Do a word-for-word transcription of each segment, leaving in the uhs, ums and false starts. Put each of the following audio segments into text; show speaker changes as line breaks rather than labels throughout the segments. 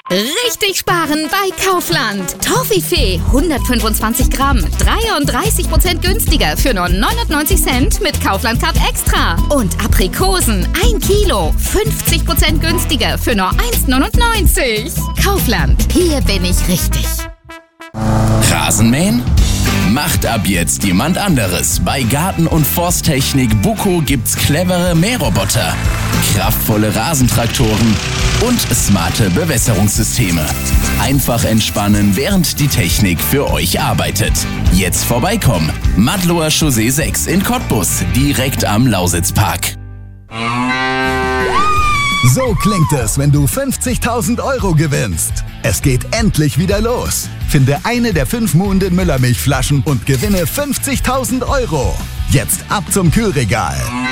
Richtig sparen bei Kaufland. Toffifee hundertfünfundzwanzig Gramm, dreiunddreißig Prozent günstiger für nur neunundneunzig Cent mit Kaufland Card Extra. Und Aprikosen ein Kilo, fünfzig Prozent günstiger für nur eins neunundneunzig. Kaufland, hier bin ich richtig.
Rasenmähen? Macht ab jetzt jemand anderes. Bei Garten- und Forsttechnik Buco gibt's clevere Mähroboter, kraftvolle Rasentraktoren und smarte Bewässerungssysteme. Einfach entspannen, während die Technik für euch arbeitet. Jetzt vorbeikommen. Madloer Chaussee sechs in Cottbus, direkt am Lausitzpark.
So klingt es, wenn du fünfzigtausend Euro gewinnst. Es geht endlich wieder los. Finde eine der fünf Muhnden Müllermilchflaschen und gewinne fünfzigtausend Euro. Jetzt ab zum Kühlregal.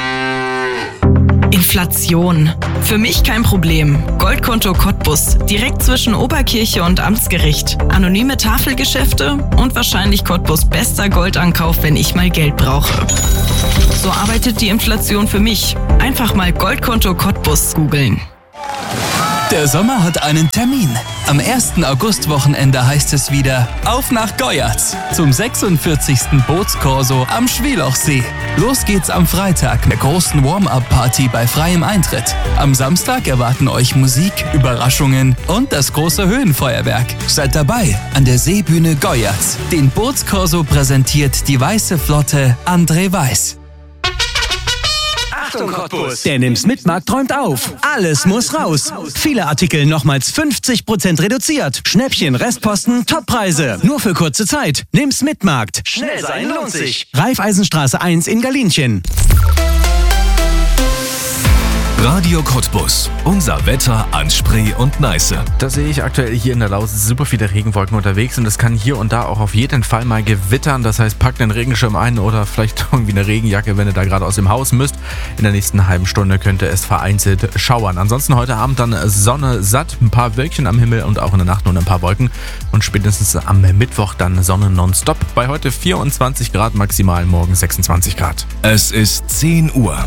Inflation. Für mich kein Problem. Goldkonto Cottbus. Direkt zwischen Oberkirche und Amtsgericht. Anonyme Tafelgeschäfte und wahrscheinlich Cottbus bester Goldankauf, wenn ich mal Geld brauche. So arbeitet die Inflation für mich. Einfach mal Goldkonto Cottbus googeln.
Der Sommer hat einen Termin. Am ersten Augustwochenende heißt es wieder auf nach Goyatz zum sechsundvierzigsten Bootskorso am Schwielochsee. Los geht's am Freitag mit großen Warm-Up-Party bei freiem Eintritt. Am Samstag erwarten euch Musik, Überraschungen und das große Höhenfeuerwerk. Seid dabei an der Seebühne Goyatz. Den Bootskorso präsentiert die Weiße Flotte André Weiß.
Achtung Cottbus! Der Nimm's-Mit-Markt träumt auf. Alles muss raus. Viele Artikel nochmals fünfzig Prozent reduziert. Schnäppchen, Restposten, Toppreise. Nur für kurze Zeit. Nimm's-Mit-Markt. Schnell sein lohnt sich. Raiffeisenstraße eins in Galinchen.
Radio Cottbus. Unser Wetter an Spree und Neiße.
Da sehe ich aktuell hier in der Lausitz super viele Regenwolken unterwegs und es kann hier und da auch auf jeden Fall mal gewittern. Das heißt, packt den Regenschirm ein oder vielleicht irgendwie eine Regenjacke, wenn ihr da gerade aus dem Haus müsst. In der nächsten halben Stunde könnte es vereinzelt schauern. Ansonsten heute Abend dann Sonne satt, ein paar Wölkchen am Himmel und auch in der Nacht nur ein paar Wolken. Und spätestens am Mittwoch dann Sonne nonstop. Bei heute vierundzwanzig Grad maximal, morgen sechsundzwanzig Grad.
Es ist zehn Uhr.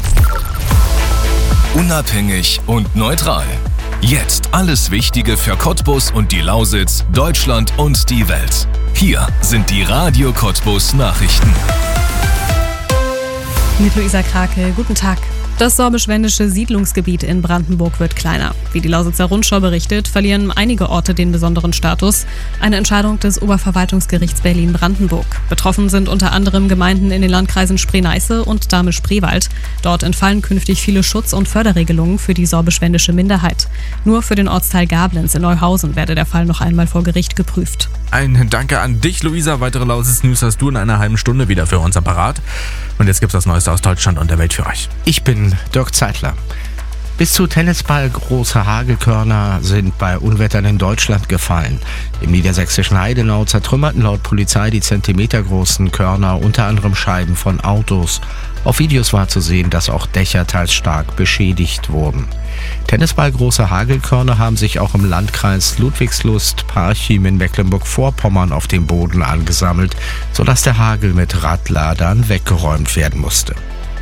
Unabhängig und neutral. Jetzt alles Wichtige für Cottbus und die Lausitz, Deutschland und die Welt. Hier sind die Radio Cottbus Nachrichten.
Mit Luisa Krake, guten Tag. Das sorbisch-wendische Siedlungsgebiet in Brandenburg wird kleiner. Wie die Lausitzer Rundschau berichtet, verlieren einige Orte den besonderen Status. Eine Entscheidung des Oberverwaltungsgerichts Berlin-Brandenburg. Betroffen sind unter anderem Gemeinden in den Landkreisen Spree-Neiße und Dahme-Spreewald. Dort entfallen künftig viele Schutz- und Förderregelungen für die sorbisch-wendische Minderheit. Nur für den Ortsteil Gablenz in Neuhausen werde der Fall noch einmal vor Gericht geprüft.
Ein Danke an dich, Luisa. Weitere Lausitz-News hast du in einer halben Stunde wieder für uns apparat. Und jetzt gibt's das Neueste aus Deutschland und der Welt für euch.
Ich bin Dirk Zeitler. Bis zu Tennisball große Hagelkörner sind bei Unwettern in Deutschland gefallen. Im niedersächsischen Heidenau zertrümmerten laut Polizei die zentimetergroßen Körner unter anderem Scheiben von Autos. Auf Videos war zu sehen, dass auch Dächer teils stark beschädigt wurden. Tennisball große Hagelkörner haben sich auch im Landkreis Ludwigslust-Parchim in Mecklenburg-Vorpommern auf dem Boden angesammelt, sodass der Hagel mit Radladern weggeräumt werden musste.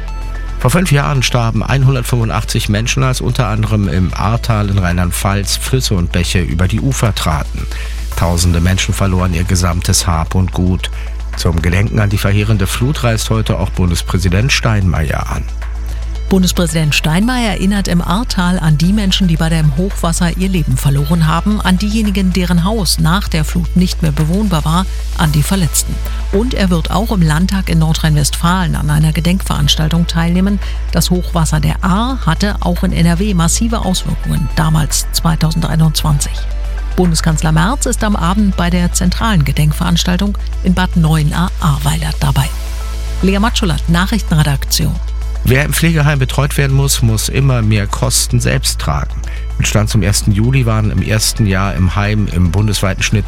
Vor fünf Jahren starben hundertfünfundachtzig Menschen, als unter anderem im Ahrtal in Rheinland-Pfalz Flüsse und Bäche über die Ufer traten. Tausende Menschen verloren ihr gesamtes Hab und Gut. Zum Gedenken an die verheerende Flut reist heute auch Bundespräsident Steinmeier an.
Bundespräsident Steinmeier erinnert im Ahrtal an die Menschen, die bei dem Hochwasser ihr Leben verloren haben, an diejenigen, deren Haus nach der Flut nicht mehr bewohnbar war, an die Verletzten. Und er wird auch im Landtag in Nordrhein-Westfalen an einer Gedenkveranstaltung teilnehmen. Das Hochwasser der Ahr hatte auch in N R W massive Auswirkungen, damals zweitausendeinundzwanzig. Bundeskanzler Merz ist am Abend bei der zentralen Gedenkveranstaltung in Bad Neuenahr-Ahrweiler dabei. Lea Matschulat, Nachrichtenredaktion.
Wer im Pflegeheim betreut werden muss, muss immer mehr Kosten selbst tragen. Mit Stand zum ersten Juli waren im ersten Jahr im Heim im bundesweiten Schnitt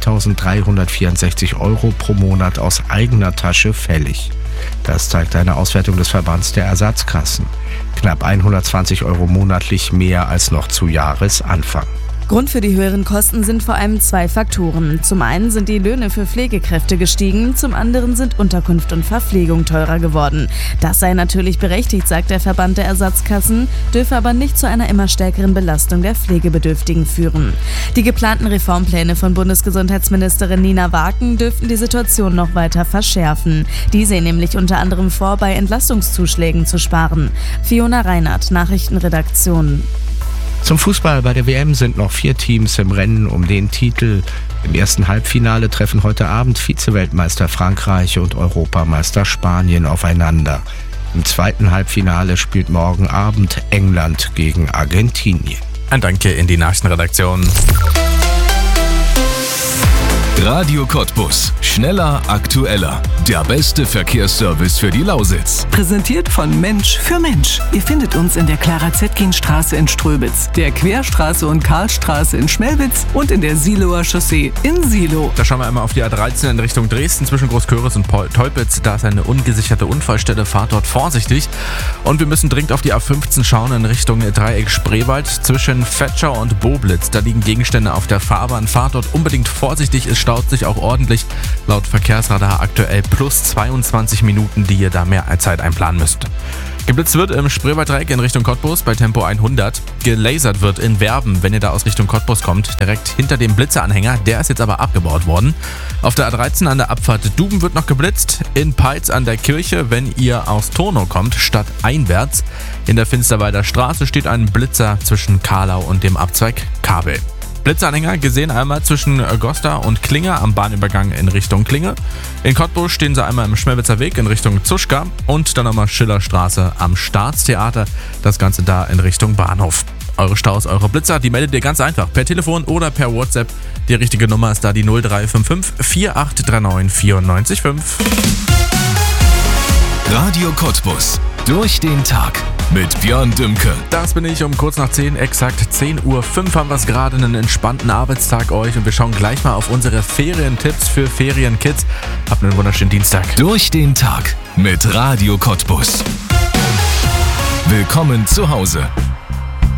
dreitausenddreihundertvierundsechzig Euro pro Monat aus eigener Tasche fällig. Das zeigt eine Auswertung des Verbands der Ersatzkassen. Knapp hundertzwanzig Euro monatlich mehr als noch zu Jahresanfang.
Grund für die höheren Kosten sind vor allem zwei Faktoren. Zum einen sind die Löhne für Pflegekräfte gestiegen, zum anderen sind Unterkunft und Verpflegung teurer geworden. Das sei natürlich berechtigt, sagt der Verband der Ersatzkassen, dürfe aber nicht zu einer immer stärkeren Belastung der Pflegebedürftigen führen. Die geplanten Reformpläne von Bundesgesundheitsministerin Nina Waken dürften die Situation noch weiter verschärfen. Die sehen nämlich unter anderem vor, bei Entlastungszuschlägen zu sparen. Fiona Reinhardt, Nachrichtenredaktion.
Zum Fußball bei der W M sind noch vier Teams im Rennen um den Titel. Im ersten Halbfinale treffen heute Abend Vize-Weltmeister Frankreich und Europameister Spanien aufeinander. Im zweiten Halbfinale spielt morgen Abend England gegen Argentinien.
Ein Danke in die Nachrichtenredaktion.
Radio Cottbus. Schneller, aktueller. Der beste Verkehrsservice für die Lausitz.
Präsentiert von Mensch für Mensch. Ihr findet uns in der Clara-Zetkin-Straße in Ströbitz, der Querstraße und Karlstraße in Schmelwitz und in der Siloer Chaussee in Silo.
Da schauen wir einmal auf die A dreizehn in Richtung Dresden zwischen Großköris und Teupitz. Da ist eine ungesicherte Unfallstelle. Fahrt dort vorsichtig. Und wir müssen dringend auf die A fünfzehn schauen in Richtung Dreieck Spreewald zwischen Vetschau und Boblitz. Da liegen Gegenstände auf der Fahrbahn. Fahrt dort unbedingt vorsichtig. Es staut sich auch ordentlich. Laut Verkehrsradar aktuell plus zweiundzwanzig Minuten, die ihr da mehr Zeit einplanen müsst. Geblitzt wird im Spreewalddreieck in Richtung Cottbus bei Tempo hundert. Gelasert wird in Werben, wenn ihr da aus Richtung Cottbus kommt, direkt hinter dem Blitzeranhänger. Der ist jetzt aber abgebaut worden. Auf der A dreizehn an der Abfahrt Duben wird noch geblitzt. In Peitz an der Kirche, wenn ihr aus Turnow kommt, stadteinwärts. In der Finsterwalder Straße steht ein Blitzer zwischen Karlau und dem Abzweig Kabel. Blitzanhänger gesehen einmal zwischen Gosta und Klinge am Bahnübergang in Richtung Klinge. In Cottbus stehen sie einmal im Schmelwitzer Weg in Richtung Zuschka und dann nochmal Schillerstraße am Staatstheater. Das Ganze da in Richtung Bahnhof. Eure Staus, eure Blitzer, die meldet ihr ganz einfach per Telefon oder per WhatsApp. Die richtige Nummer ist da die null drei fünf fünf vier acht drei neun vier neun fünf.
Radio Cottbus. Durch den Tag mit Björn Dümke.
Das bin ich um kurz nach zehn, exakt zehn Uhr fünf haben wir es gerade, einen entspannten Arbeitstag euch und wir schauen gleich mal auf unsere Ferientipps für Ferienkids. Habt einen wunderschönen Dienstag.
Durch den Tag mit Radio Cottbus. Willkommen zu Hause.